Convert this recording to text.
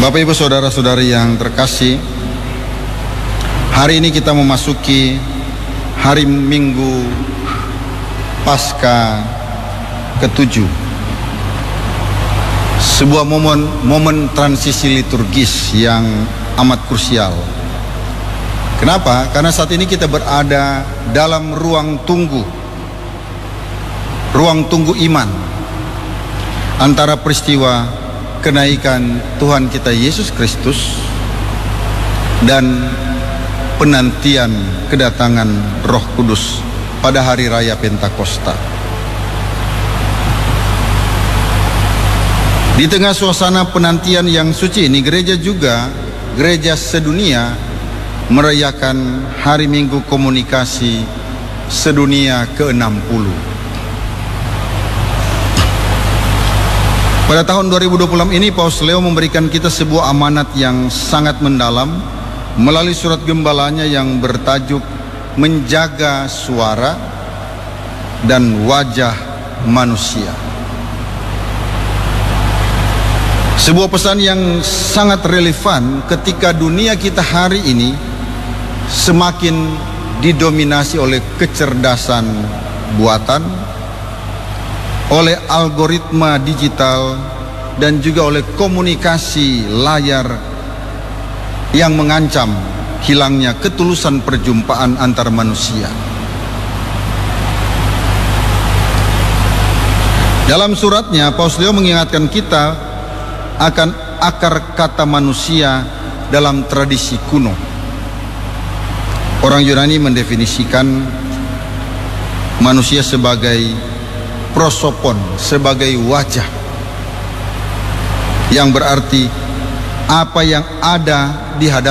Bapak Ibu Saudara-saudari yang terkasih, hari ini kita memasuki hari Minggu Paskah ke-7. Sebuah momen transisi liturgis yang amat krusial. Kenapa? Karena saat ini kita berada dalam ruang tunggu iman antara peristiwa kenaikan Tuhan kita Yesus Kristus dan penantian kedatangan Roh Kudus pada hari raya Pentakosta. Di tengah suasana penantian yang suci ini, gereja sedunia merayakan hari Minggu Komunikasi Sedunia ke-60. Pada tahun 2026 ini, Paus Leo memberikan kita sebuah amanat yang sangat mendalam melalui surat gembalanya yang bertajuk Menjaga Suara dan Wajah Manusia. Sebuah pesan yang sangat relevan ketika dunia kita hari ini semakin didominasi oleh kecerdasan buatan, oleh algoritma digital, dan juga oleh komunikasi layar yang mengancam hilangnya ketulusan perjumpaan antar manusia. Dalam suratnya, Paus Leo mengingatkan kita akan akar kata manusia dalam tradisi kuno. Orang Yunani mendefinisikan manusia sebagai prosopon, sebagai wajah, yang berarti apa yang ada di hadapan